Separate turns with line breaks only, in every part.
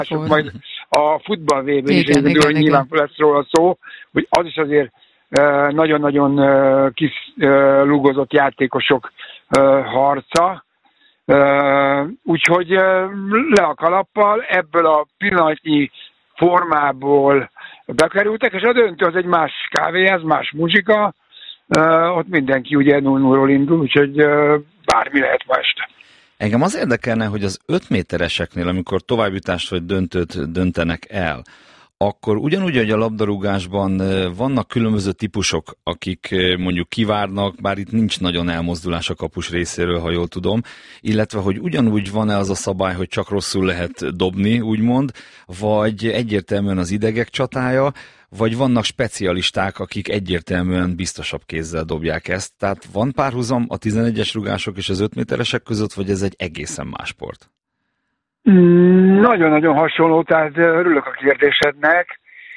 majd a futball VB is,
igen.
nyilván lesz róla szó, hogy az is azért nagyon-nagyon kislúgozott játékosok harca. Úgyhogy le a kalappal, ebből a pillanatnyi formából bekerültek, és a döntő az egy más kávéház, más muzsika, ott mindenki ugye 0-0-ról indul, úgyhogy bármi lehet ma este.
Engem az érdekelne, hogy az 5 métereseknél, amikor továbbjutást vagy döntőt döntenek el, akkor ugyanúgy, hogy a labdarúgásban vannak különböző típusok, akik mondjuk kivárnak, bár itt nincs nagyon elmozdulás a kapus részéről, ha jól tudom, illetve, hogy ugyanúgy van-e az a szabály, hogy csak rosszul lehet dobni, úgymond, vagy egyértelműen az idegek csatája, vagy vannak specialisták, akik egyértelműen biztosabb kézzel dobják ezt. Tehát van párhuzam a 11-es rugások és az 5 méteresek között, vagy ez egy egészen más sport?
Nagyon-nagyon hasonló, tehát örülök a kérdésednek,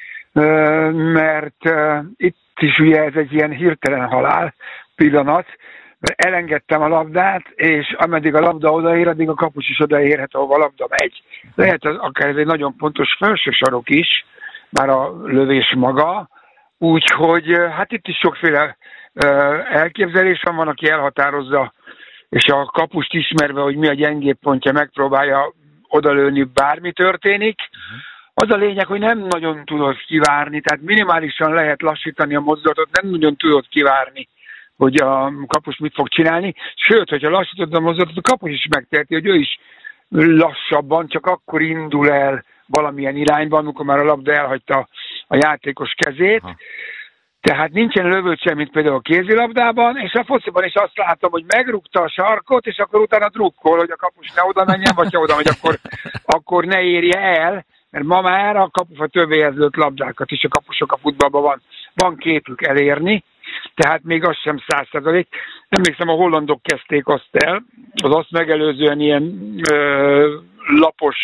mert itt is ugye ez egy ilyen hirtelen halál pillanat, mert elengedtem a labdát, és ameddig a labda odaér, addig a kapus is odaérhet, ahova a labda megy. Lehet akár ez egy nagyon pontos felső sarok is, már a lövés maga, úgyhogy hát itt is sokféle elképzelés van, aki elhatározza, és a kapust ismerve, hogy mi a gyengébb pontja, megpróbálja odalőni, bármi történik. Az a lényeg, hogy nem nagyon tudod kivárni, tehát minimálisan lehet lassítani a mozdulatot, nem nagyon tudod kivárni, hogy a kapus mit fog csinálni. Sőt, hogyha lassítod a mozdulatot, a kapus is megteheti, hogy ő is lassabban, csak akkor indul el valamilyen irányban, amikor már a labda elhagyta a játékos kezét. Aha. Tehát nincsen lövőt sem, mint például a kézilabdában, és a fociban is azt látom, hogy megrúgta a sarkot, és akkor utána drukkol, hogy a kapus ne oda menjen, vagy ha oda megy, akkor ne érje el, mert ma már a kapufa többé érződött labdákat is a kapusok a futballban van képük elérni, tehát még az sem 100%. Emlékszem, a hollandok kezdték azt el, az azt megelőzően ilyen lapos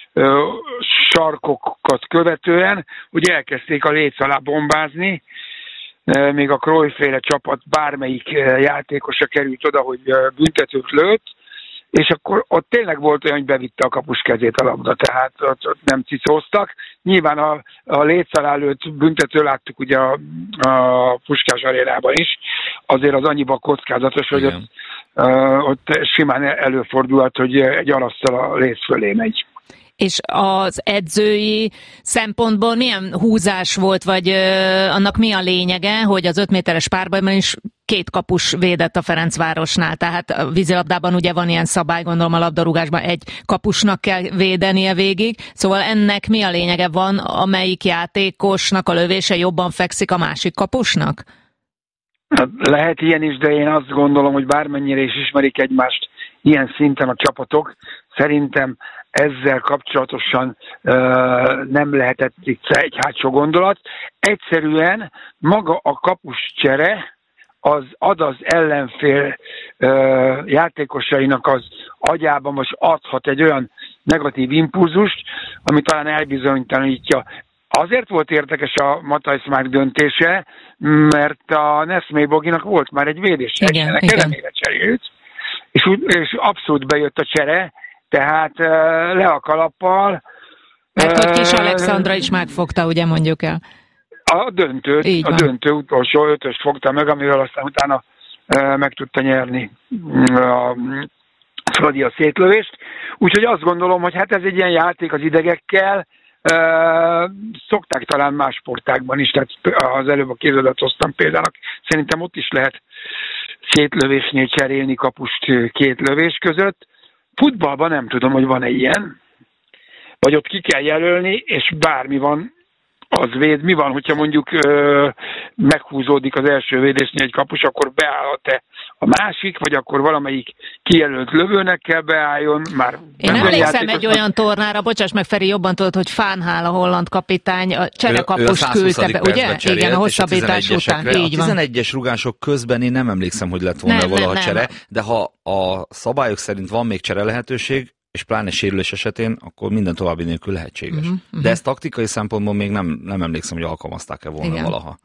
sarkokat követően, hogy elkezdték a léc alá bombázni, még a Cruyff-féle csapat bármelyik játékosa került oda, hogy büntetőt lőtt, és akkor ott tényleg volt olyan, hogy bevitte a kapus kezét a labda, tehát ott nem cicóztak. Nyilván a léc alá lőtt büntető láttuk ugye a Puskás arénában is, azért az annyiban kockázatos, hogy ott simán előfordulhat, hogy egy arasszal a léc fölé megy.
És az edzői szempontból milyen húzás volt, vagy annak mi a lényege, hogy az 5 méteres párbajban is 2 kapus védett a Ferencvárosnál, tehát a vízilabdában ugye van ilyen szabály, gondolom a labdarúgásban egy kapusnak kell védenie végig, szóval ennek mi a lényege, van amelyik játékosnak a lövése jobban fekszik a másik kapusnak?
Lehet ilyen is, de én azt gondolom, hogy bármennyire is ismerik egymást ilyen szinten a csapatok, szerintem ezzel kapcsolatosan nem lehetett itt egy hátsó gondolat. Egyszerűen maga a kapuscsere az ad az ellenfél játékosainak az agyában most adhat egy olyan negatív impulzust, ami talán elbizonytalanítja. Azért volt érdekes a Matthijs-Márk döntése, mert a Neszmé Boginak volt már egy védése, ennek ellenére cserélt, és abszolút bejött a csere, tehát le a kalappal.
Mert hogy Kis Alexandra is megfogta, ugye mondjuk el.
A döntő utolsó 5-öst fogta meg, amivel aztán utána meg tudta nyerni a Fradi a szétlövést. Úgyhogy azt gondolom, hogy hát ez egy ilyen játék az idegekkel, szokták talán más sportákban is, tehát az előbb a kézilabdát hoztam példának. Szerintem ott is lehet szétlövésnél cserélni kapust 2 lövés között. Futballban nem tudom, hogy van-e ilyen, vagy ott ki kell jelölni, és bármi van, az véd. Mi van, hogyha mondjuk meghúzódik az első védésnél egy kapus, akkor beállhat-e a másik, vagy akkor valamelyik kijelölt lövőnek kell beálljon. Már
én emlékszem egy olyan tornára, bocsáss meg Feri, jobban tudod, hogy Fánhál a holland kapitány a cserekapust küldte be, ugye? Igen, a hosszabbítás után. Így van.
A 11-es rugások közben én nem emlékszem, hogy lett volna valaha csere, de ha a szabályok szerint van még csere lehetőség, és pláne sérülés esetén, akkor minden további nélkül lehetséges. De ezt taktikai szempontból még nem emlékszem, hogy alkalmazták-e volna valaha.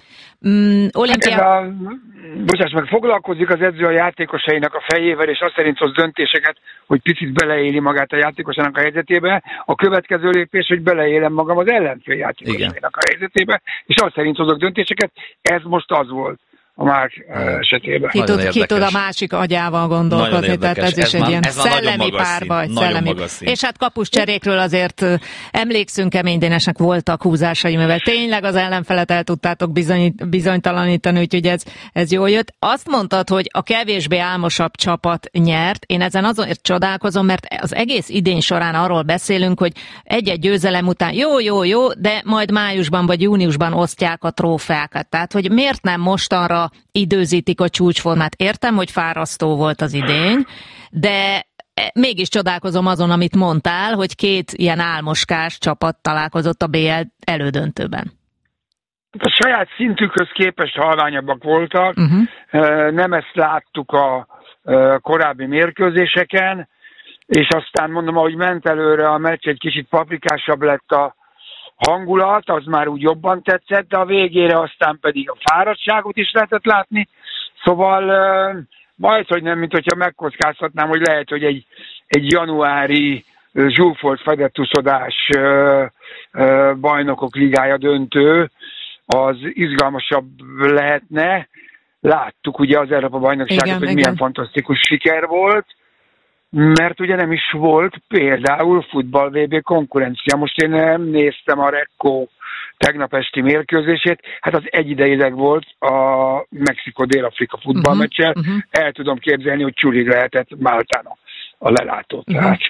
Bocsáss meg, foglalkozik az edző a játékosainak a fejével, és azt szerint hoz döntéseket, hogy picit beleéli magát a játékosának a helyzetébe. A következő lépés, hogy beleélem magam az ellenfél játékosainak a helyzetébe, és azt szerint hozok döntéseket. Ez most az volt a Márk esetében.
Ki tud a másik agyával gondolkodni, tehát ez is egy ilyen szellemi párbaj. És hát kapuscserékről azért emlékszünk, Kemény Dénesnek voltak húzásai, mivel tényleg az ellenfelet el tudtátok bizonytalanítani, úgyhogy ez jól jött. Azt mondtad, hogy a kevésbé álmosabb csapat nyert. Én ezen azért csodálkozom, mert az egész idény során arról beszélünk, hogy egy-egy győzelem után jó, de majd májusban vagy júniusban osztják a trófeákat. Tehát, hogy miért nem mostanra időzítik a csúcsformát. Értem, hogy fárasztó volt az idény, de mégis csodálkozom azon, amit mondtál, hogy két ilyen álmoskás csapat találkozott a BL elődöntőben.
A saját szintükhöz képest halványabbak voltak, nem ezt láttuk a korábbi mérkőzéseken, és aztán mondom, ahogy ment előre a meccs, egy kicsit paprikásabb lett a hangulat, az már úgy jobban tetszett, de a végére aztán pedig a fáradtságot is lehetett látni. Szóval majd, hogy nem, mint hogyha megkockáztatnám, hogy lehet, hogy egy januári zsúfolt fedetuszodás bajnokok ligája döntő, az izgalmasabb lehetne. Láttuk ugye az Európa-bajnokságot, hogy milyen fantasztikus siker volt, mert ugye nem is volt például futball VB konkurencia. Most én nem néztem a Rekko tegnap esti mérkőzését, hát az egyidejileg volt a Mexikó-Dél-Afrika futballmeccsel. El tudom képzelni, hogy csúrig lehetett Máltán a lelátó.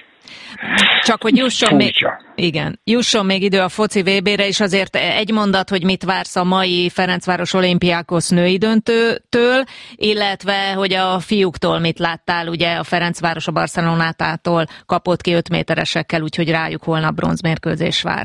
Csak hogy jusson még idő a foci VB-re, és azért egy mondat, hogy mit vársz a mai Ferencváros Olimpiákos női döntőtől, illetve hogy a fiúktól mit láttál, ugye a Ferencváros a Barcelonától kapott ki 5 méteresekkel, úgyhogy rájuk holnap bronzmérkőzés vár.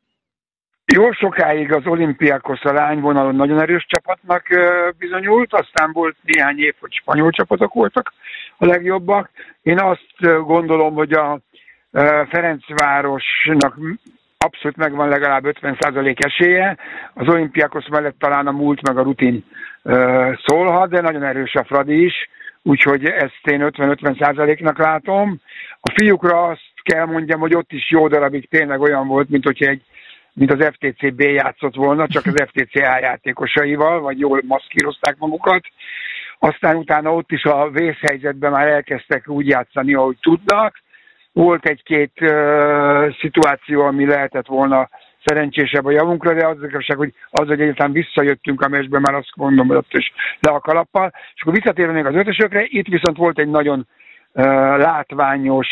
Jó sokáig az Olimpiákos a lányvonalon nagyon erős csapatnak bizonyult, aztán volt néhány év, hogy spanyol csapatok voltak a legjobbak. Én azt gondolom, hogy a Ferencvárosnak abszolút megvan legalább 50% esélye. Az Olimpiákos mellett talán a múlt meg a rutin szólhat, de nagyon erős a Fradi is, úgyhogy ezt én 50-50%-nak látom. A fiúkra azt kell mondjam, hogy ott is jó darabig tényleg olyan volt, mint az FTC B játszott volna, csak az FTC A játékosaival, vagy jól maszkírozták magukat. Aztán utána ott is a vészhelyzetben már elkezdtek úgy játszani, ahogy tudnak. Volt egy-két szituáció, ami lehetett volna szerencsésebb a javunkra, de az igazság, hogy egyáltalán visszajöttünk a meccsbe, már azt mondom, hogy ott is le a kalappal. És akkor visszatérnék az ötösökre, itt viszont volt egy nagyon látványos,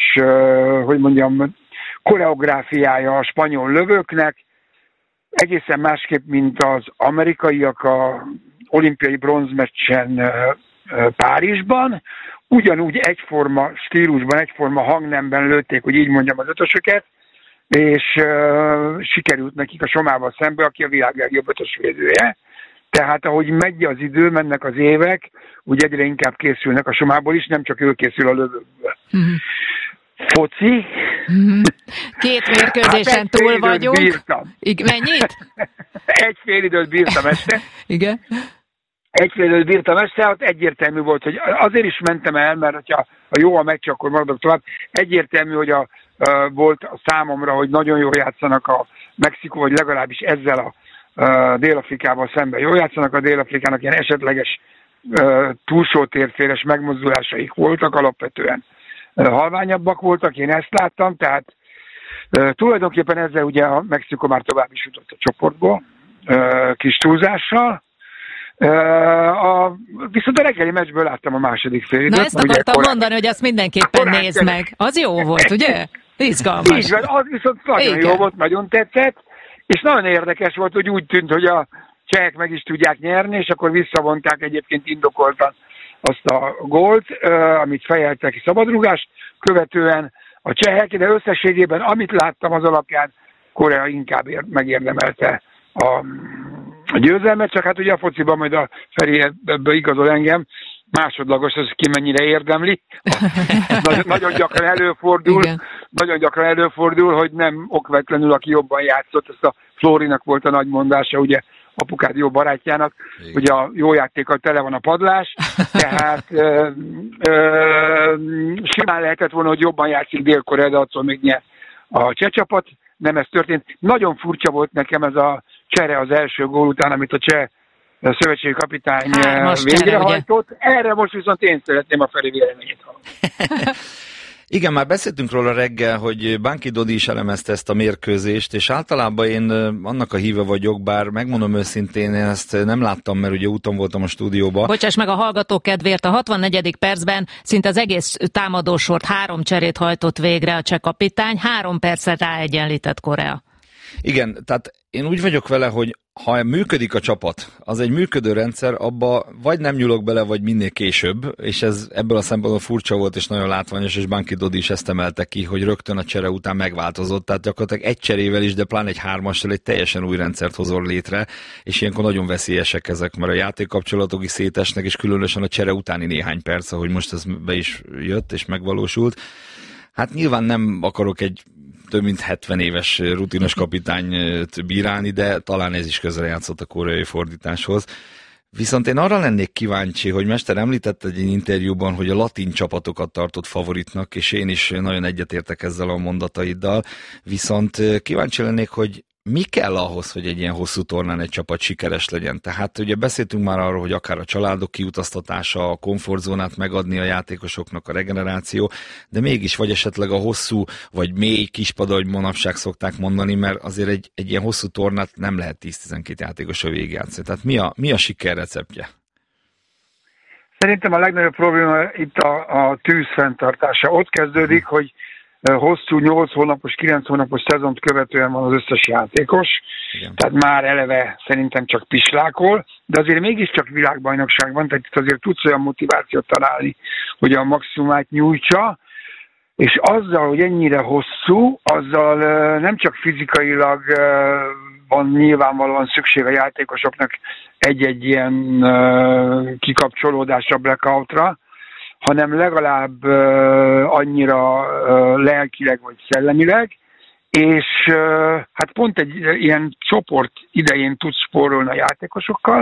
koreográfiája a spanyol lövőknek, egészen másképp, mint az amerikaiak a olimpiai bronzmeccsen Párizsban, ugyanúgy egyforma stílusban, egyforma hangnemben lőtték, hogy így mondjam, az ötösöket, és sikerült nekik a Somával szembe, aki a világ legjobb ötösvédője. Tehát ahogy megy az idő, mennek az évek, úgy egyre inkább készülnek a Somából is, nem csak ő készül a lövőkből. Foci.
Két mérkőzésen hát túl vagyunk.
Bírtam.
Mennyit?
Egy fél időt bírtam este.
Igen.
Egy fél időt bírtam este, ott egyértelmű volt, hogy azért is mentem el, mert ha jó a meccs, akkor maradok tovább. Egyértelmű, hogy volt a számomra, hogy nagyon jól játszanak a Mexikó, vagy legalábbis ezzel a Dél-Afrikával szemben jól játszanak. A Dél-Afrikának ilyen esetleges túlsó térféles megmozdulásaik voltak, alapvetően halványabbak voltak, én ezt láttam, tehát tulajdonképpen ezzel ugye a Mexikó már tovább is jutott a csoportból, kis túlzással. Viszont a reggeli meccsből láttam a második félidőt.
Na ezt akartam mondani, hogy azt mindenképpen nézd meg. Az jó volt, ugye? Izgalmas.
Így van, az viszont nagyon jó volt, nagyon tetszett, és nagyon érdekes volt, hogy úgy tűnt, hogy a csehek meg is tudják nyerni, és akkor visszavonták egyébként indokoltan azt a gólt, amit fejeltek ki szabadrúgást, követően a csehek, de összességében, amit láttam az alapján, Korea inkább megérdemelte a győzelmet, csak hát ugye a fociban majd a Feri ebből igazol engem, másodlagos, az ki mennyire érdemli. Nagyon gyakran előfordul, hogy nem okvetlenül, aki jobban játszott. Ezt a Flórinak volt a nagy mondása, ugye apukád jó barátjának, hogy a jó játékkal tele van a padlás, tehát simán lehetett volna, hogy jobban játszik Dél-Korea, de attól még nyer a cseh csapat. Nem ez történt. Nagyon furcsa volt nekem ez a csere az első gól után, amit a cseh szövetségi kapitány végrehajtott. Erre most viszont én szeretném a Feri véleményét hallani.
Igen, már beszéltünk róla reggel, hogy Banki Dodi is elemezte ezt a mérkőzést, és általában én annak a híve vagyok, bár megmondom őszintén, én ezt nem láttam, mert ugye úton voltam a stúdióba.
Bocsáss meg a hallgató kedvéért, a 64. percben szinte az egész támadósort 3 cserét hajtott végre a cseh kapitány, 3 percet ráegyenlített Korea.
Igen, tehát én úgy vagyok vele, hogy ha működik a csapat, az egy működő rendszer, abba vagy nem nyúlok bele, vagy minél később, és ez ebből a szempontból furcsa volt, és nagyon látványos, és Banki Dodi is ezt emelte ki, hogy rögtön a csere után megváltozott, tehát gyakorlatilag egy cserével is, de pláne egy 3-assal egy teljesen új rendszert hozol létre, és ilyenkor nagyon veszélyesek ezek, mert a játékkapcsolatok is szétesnek, és különösen a csere utáni néhány perc, ahogy most ez be is jött, és megvalósult. Hát nyilván nem akarok egy több mint 70 éves rutinos kapitányt bírálni, de talán ez is közrejátszott a koreai fordításhoz. Viszont én arra lennék kíváncsi, hogy Mester említette egy interjúban, hogy a latin csapatokat tartott favoritnak, és én is nagyon egyetértek ezzel a mondataiddal, viszont kíváncsi lennék, hogy mi kell ahhoz, hogy egy ilyen hosszú tornán egy csapat sikeres legyen? Tehát ugye beszéltünk már arról, hogy akár a családok kiutaztatása, a komfortzónát megadni a játékosoknak, a regeneráció, de mégis vagy esetleg a hosszú, vagy mély kispad, ahogy manapság szokták mondani, mert azért egy ilyen hosszú tornát nem lehet 10-12 játékosra végigjátszani. Tehát mi a siker receptje?
Szerintem a legnagyobb probléma itt a tűz fenntartása. Ott kezdődik, hogy hosszú 8 hónapos, 9 hónapos szezont követően van az összes játékos, igen. Tehát már eleve szerintem csak pislákol, de azért mégiscsak világbajnokság van, tehát itt azért tudsz olyan motivációt találni, hogy a maximumát nyújtsa, és azzal, hogy ennyire hosszú, azzal nem csak fizikailag van nyilvánvalóan szükség a játékosoknak egy-egy ilyen kikapcsolódásra, blackoutra, hanem legalább annyira lelkileg vagy szellemileg, és hát pont egy ilyen csoport idején tudsz spórolni a játékosokkal,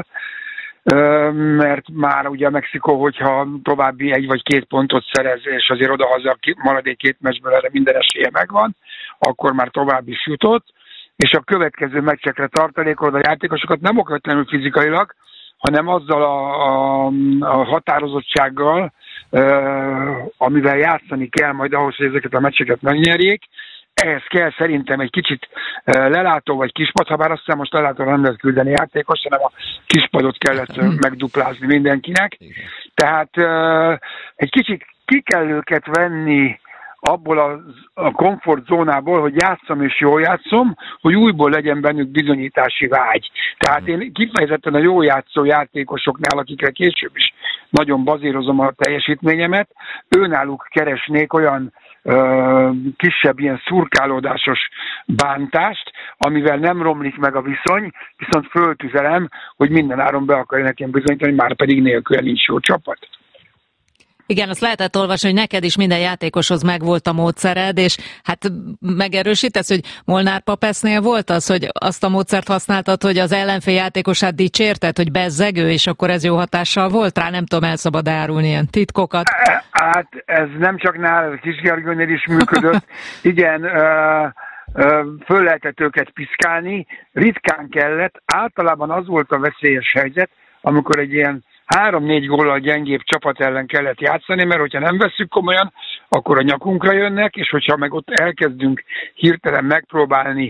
mert már ugye a Mexikó, hogyha további 1 vagy 2 pontot szerez, és azért odahaza maradék 2 meccsből erre minden esélye megvan, akkor már tovább is jutott, és a következő meccsekre tartalékolod a játékosokat nem okvetlenül fizikailag, hanem azzal a határozottsággal, amivel játszani kell majd ahhoz, hogy ezeket a meccseket megnyerjék. Ehhez kell szerintem egy kicsit lelátó vagy kispad, ha bár azt hiszem most lelátóra nem lehet küldeni játékos, hanem a kispadot kellett megduplázni mindenkinek. Tehát egy kicsit ki kell őket venni abból a komfortzónából, hogy játszom és jól játszom, hogy újból legyen bennük bizonyítási vágy. Tehát én kifejezetten a jól játszó játékosoknál, akikre később is nagyon bazírozom a teljesítményemet, őnáluk keresnék olyan kisebb ilyen szurkálódásos bántást, amivel nem romlik meg a viszony, viszont föltüzelem, hogy minden áron be akarja nekem bizonyítani, már pedig nélkül nincs jó csapat.
Igen, azt lehetett olvasni, hogy neked is minden játékoshoz megvolt a módszered, és hát megerősítesz, hogy Molnár Papesznél volt az, hogy azt a módszert használtad, hogy az ellenfél játékosát dicsérted, hogy bezzegő, és akkor ez jó hatással volt rá? Nem tudom, el szabad árulni ilyen titkokat.
Hát ez nem csak nál, Kis Gergőnél is működött. Igen, föl lehetett őket piszkálni, ritkán kellett, általában az volt a veszélyes helyzet, amikor egy ilyen 3-4 góllal gyengébb csapat ellen kellett játszani, mert hogyha nem vesszük komolyan, akkor a nyakunkra jönnek, és hogyha meg ott elkezdünk hirtelen megpróbálni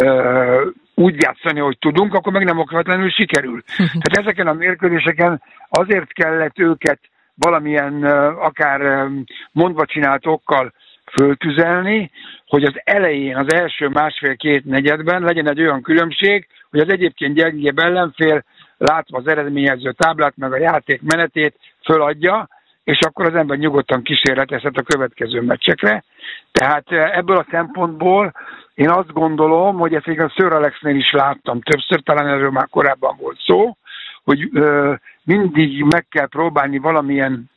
úgy játszani, hogy tudunk, akkor meg nem okvetlenül sikerül. Tehát ezeken a mérkőzéseken azért kellett őket valamilyen akár mondva csinált okkal föltüzelni, hogy az elején, az első 1,5-2 negyedben legyen egy olyan különbség, hogy az egyébként gyengébb ellenfél látva az eredményező táblát, meg a játék menetét föladja, és akkor az ember nyugodtan kísérletezhet a következő meccsekre. Tehát ebből a szempontból én azt gondolom, hogy ezt a Sir Alexnél is láttam többször, talán erről már korábban volt szó, hogy mindig meg kell próbálni valamilyen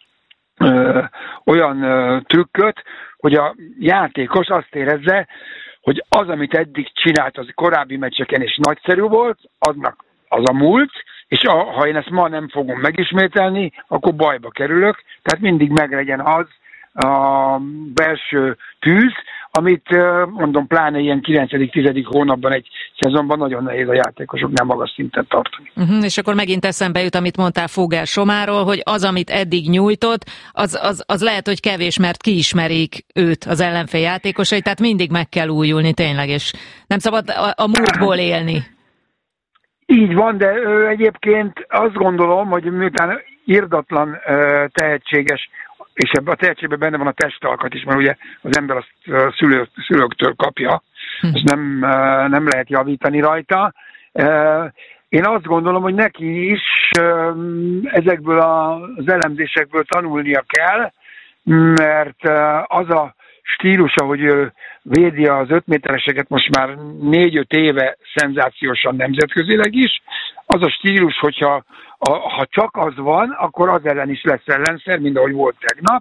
olyan trükköt, hogy a játékos azt érezze, hogy az, amit eddig csinált az korábbi meccseken és nagyszerű volt, aznak az a múlt, és ha én ezt ma nem fogom megismételni, akkor bajba kerülök. Tehát mindig meglegyen az a belső tűz, amit mondom, pláne ilyen 9.-10. hónapban egy szezonban nagyon nehéz a játékosoknál magas szinten tartani.
És akkor megint eszembe jut, amit mondtál Fogel Somáról, hogy az, amit eddig nyújtott, az lehet, hogy kevés, mert kiismerik őt az ellenfél játékosai, tehát mindig meg kell újulni tényleg, és nem szabad a múltból élni.
Így van, de egyébként azt gondolom, hogy miután irdatlan tehetséges, és ebben a tehetségben benne van a testalkat is, mert ugye az ember azt szülőktől kapja, azt nem lehet javítani rajta. Én azt gondolom, hogy neki is ezekből az elemzésekből tanulnia kell, mert az a stílusa, hogy ő védi az 5 métereseket most már 4-5 éve szenzációsan nemzetközileg is, az a stílus, hogyha ha csak az van, akkor az ellen is lesz ellenszer, mint ahogy volt tegnap.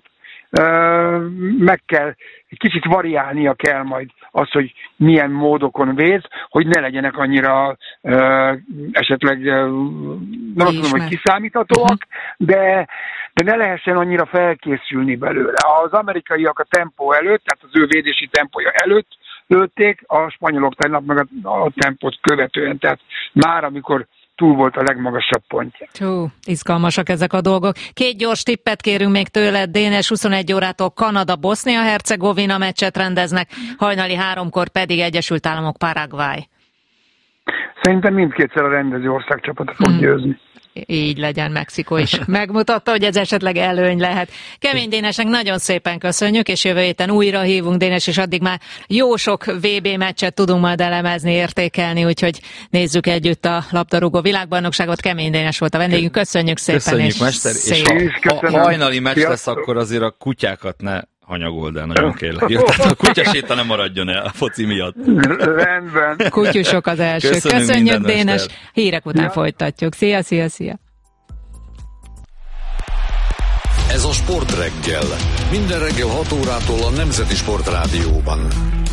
Meg kell, egy kicsit variálnia kell majd az, hogy milyen módokon véd, hogy ne legyenek annyira esetleg, nem azt mondom, hogy kiszámíthatóak, de ne lehessen annyira felkészülni belőle. Az amerikaiak a tempó előtt, tehát az ő védési tempója előtt lőtték, a spanyolok tegnap meg a tempót követően, tehát már amikor túl volt a legmagasabb pontja.
Izgalmasak ezek a dolgok. 2 gyors tippet kérünk még tőled, Dénes. 21 órától Kanada-Bosznia-Hercegovina meccset rendeznek, hajnali 3-kor pedig Egyesült Államok-Paraguay.
Szerintem mindkétszer a rendező országcsapata fog győzni.
Így legyen, Mexikó is megmutatta, hogy ez esetleg előny lehet. Kemény Dénesnek nagyon szépen köszönjük, és jövő héten újra hívunk, Dénes, és addig már jó sok VB meccset tudunk majd elemezni, értékelni, úgyhogy nézzük együtt a labdarúgó világbajnokságot. Kemény Dénes volt a vendégünk, köszönjük szépen.
Köszönjük, mester, és ha hajnali meccs lesz, akkor azért a kutyákat ne hanyagold el, nagyon kérlek. Tehát a kutyaséta nem maradjon el a foci miatt.
Rendben.
Kutyusok az első. Köszönjük, Dénes. Hírek után folytatjuk. Szia.
Ez a Sportreggel. Minden reggel 6 órától a Nemzeti Sportrádióban.